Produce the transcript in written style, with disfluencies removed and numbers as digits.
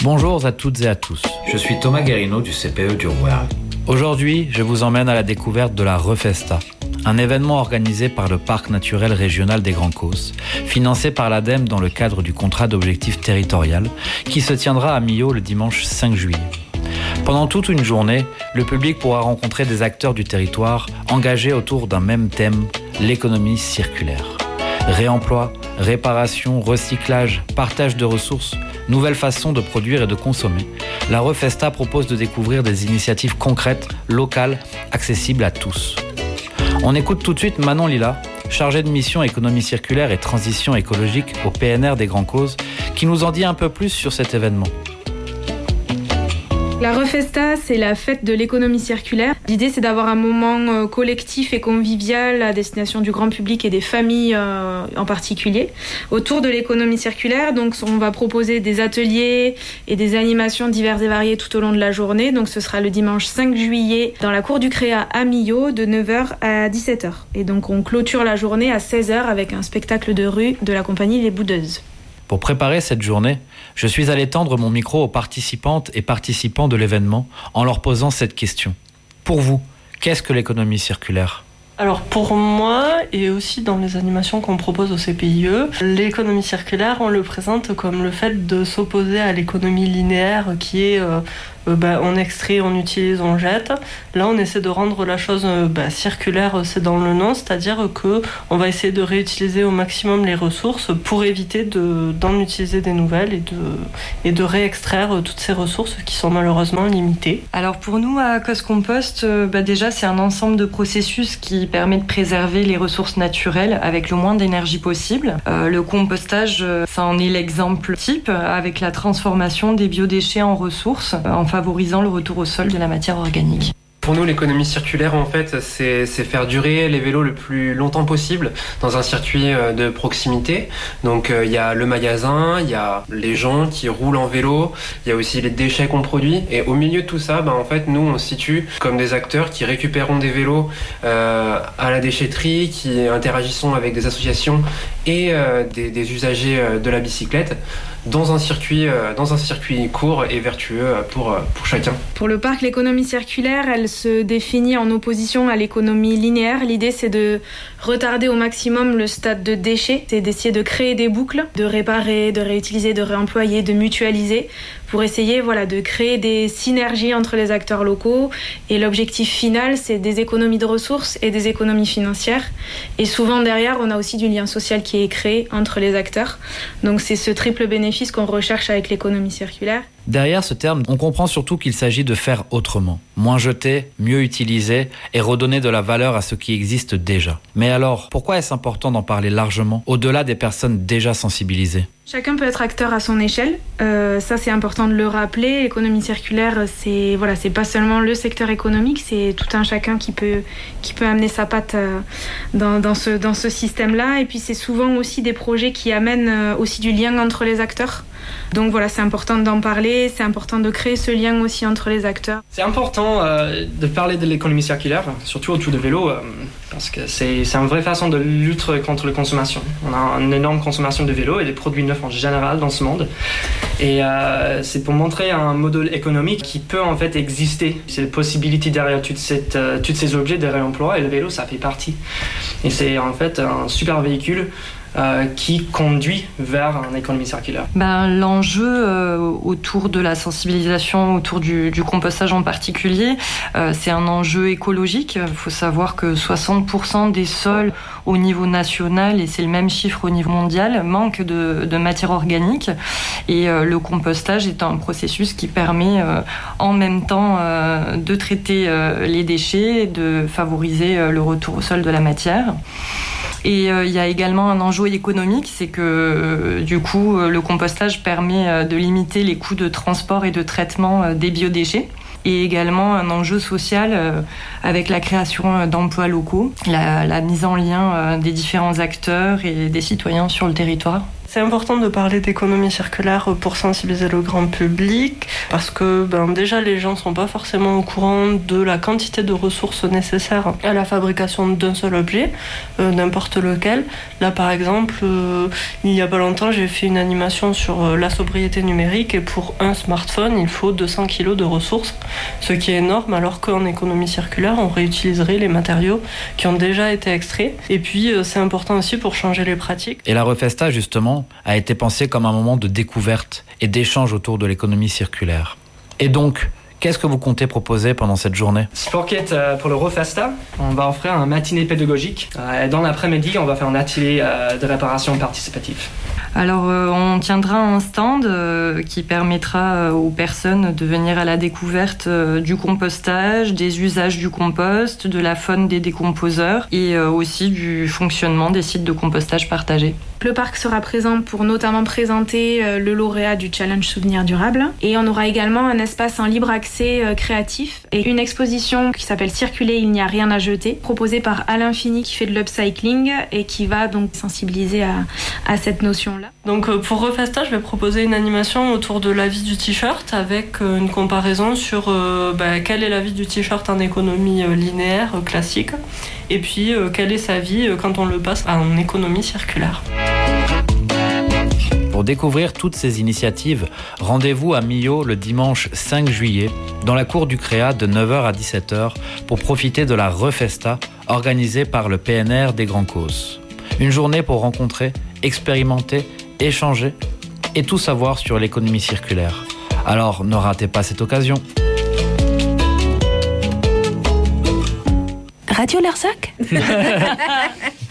Bonjour à toutes et à tous, je suis Thomas Guérino du CPE du Rouergue. Aujourd'hui, je vous emmène à la découverte de la Refesta, un événement organisé par le Parc naturel régional des Grands Causses, financé par l'ADEME dans le cadre du contrat d'objectif territorial, qui se tiendra à Millau le dimanche 5 juillet. Pendant toute une journée, le public pourra rencontrer des acteurs du territoire engagés autour d'un même thème, l'économie circulaire. Réemploi, réparation, recyclage, partage de ressources, nouvelles façons de produire et de consommer. La Refesta propose de découvrir des initiatives concrètes, locales, accessibles à tous. On écoute tout de suite Manon Lila, chargée de mission économie circulaire et transition écologique au PNR des Grands Causes, qui nous en dit un peu plus sur cet événement. La Refesta, c'est la fête de l'économie circulaire. L'idée, c'est d'avoir un moment collectif et convivial à destination du grand public et des familles en particulier autour de l'économie circulaire. Donc, on va proposer des ateliers et des animations diverses et variées tout au long de la journée. Donc, ce sera le dimanche 5 juillet dans la cour du Créa à Millau de 9h à 17h. Et donc, on clôture la journée à 16h avec un spectacle de rue de la compagnie Les Boudeuses. Pour préparer cette journée, je suis allé tendre mon micro aux participantes et participants de l'événement en leur posant cette question. Pour vous, qu'est-ce que l'économie circulaire ? Alors pour moi, et aussi dans les animations qu'on propose au CPIE, l'économie circulaire, on le présente comme le fait de s'opposer à l'économie linéaire qui est on extrait, on utilise, on jette. Là, on essaie de rendre la chose circulaire, c'est dans le nom, c'est-à-dire qu'on va essayer de réutiliser au maximum les ressources pour éviter d'en utiliser des nouvelles et de réextraire toutes ces ressources qui sont malheureusement limitées. Alors pour nous, à Cause Compost, déjà, c'est un ensemble de processus qui permet de préserver les ressources naturelles avec le moins d'énergie possible. Le compostage, ça en est l'exemple type, avec la transformation des biodéchets en ressources, en favorisant le retour au sol de la matière organique. Pour nous, l'économie circulaire, en fait, c'est faire durer les vélos le plus longtemps possible dans un circuit de proximité. Donc, il y a le magasin, il y a les gens qui roulent en vélo, il y a aussi les déchets qu'on produit. Et au milieu de tout ça, en fait, nous, on se situe comme des acteurs qui récupérons des vélos à la déchetterie, qui interagissons avec des associations et des usagers de la bicyclette dans un circuit court et vertueux pour chacun. Pour le parc, l'économie circulaire, elle se définit en opposition à l'économie linéaire. L'idée, c'est de retarder au maximum le stade de déchets, c'est d'essayer de créer des boucles, de réparer, de réutiliser, de réemployer, de mutualiser, pour essayer de créer des synergies entre les acteurs locaux. Et l'objectif final, c'est des économies de ressources et des économies financières. Et souvent derrière, on a aussi du lien social qui est créé entre les acteurs. Donc c'est ce triple bénéfice qu'on recherche avec l'économie circulaire. Derrière ce terme, on comprend surtout qu'il s'agit de faire autrement. Moins jeter, mieux utiliser et redonner de la valeur à ce qui existe déjà. Mais alors, pourquoi est-ce important d'en parler largement, au-delà des personnes déjà sensibilisées ? Chacun peut être acteur à son échelle. Ça, c'est important de le rappeler. L'économie circulaire, c'est pas seulement le secteur économique, c'est tout un chacun qui peut amener sa patte dans ce système-là. Et puis, c'est souvent aussi des projets qui amènent aussi du lien entre les acteurs. Donc c'est important d'en parler, c'est important de créer ce lien aussi entre les acteurs. C'est important de parler de l'économie circulaire, surtout autour du vélo, parce que c'est une vraie façon de lutter contre la consommation. On a une énorme consommation de vélos et des produits neufs en général dans ce monde. Et c'est pour montrer un modèle économique qui peut en fait exister. C'est la possibilité derrière tous ces objets de réemploi, et le vélo, ça fait partie. Et c'est en fait un super véhicule qui conduit vers une économie circulaire. L'enjeu autour de la sensibilisation, autour du compostage en particulier, c'est un enjeu écologique. Il faut savoir que 60% des sols au niveau national, et c'est le même chiffre au niveau mondial, manquent de matière organique. Et le compostage est un processus qui permet en même temps de traiter les déchets, de favoriser le retour au sol de la matière. Et il y a également un enjeu économique, c'est que du coup, le compostage permet de limiter les coûts de transport et de traitement des biodéchets. Et également un enjeu social avec la création d'emplois locaux, la mise en lien des différents acteurs et des citoyens sur le territoire. C'est important de parler d'économie circulaire pour sensibiliser le grand public parce que déjà les gens ne sont pas forcément au courant de la quantité de ressources nécessaires à la fabrication d'un seul objet, n'importe lequel. Là par exemple, il n'y a pas longtemps j'ai fait une animation sur la sobriété numérique et pour un smartphone il faut 200 kg de ressources, ce qui est énorme alors qu'en économie circulaire on réutiliserait les matériaux qui ont déjà été extraits. Et puis c'est important aussi pour changer les pratiques. Et la Refesta justement a été pensée comme un moment de découverte et d'échange autour de l'économie circulaire. Et donc, qu'est-ce que vous comptez proposer pendant cette journée ? Pour le Refesta, on va offrir un matinée pédagogique. Et dans l'après-midi, on va faire un atelier de réparation participative. Alors, on tiendra un stand qui permettra aux personnes de venir à la découverte du compostage, des usages du compost, de la faune des décomposeurs et aussi du fonctionnement des sites de compostage partagés. Le parc sera présent pour notamment présenter le lauréat du Challenge Souvenir Durable. Et on aura également un espace en libre accès créatif et une exposition qui s'appelle Circuler, il n'y a rien à jeter, proposée par Alain Fini qui fait de l'upcycling et qui va donc sensibiliser à cette notion-là. Donc pour Refesta, je vais proposer une animation autour de la vie du t-shirt avec une comparaison sur quelle est la vie du t-shirt en économie linéaire classique et puis quelle est sa vie quand on le passe en économie circulaire. Pour découvrir toutes ces initiatives, rendez-vous à Millau le dimanche 5 juillet dans la cour du Créa de 9h à 17h pour profiter de la Refesta organisée par le PNR des Grands Causses. Une journée pour rencontrer, expérimenter, échanger et tout savoir sur l'économie circulaire. Alors ne ratez pas cette occasion. Radio Larzac.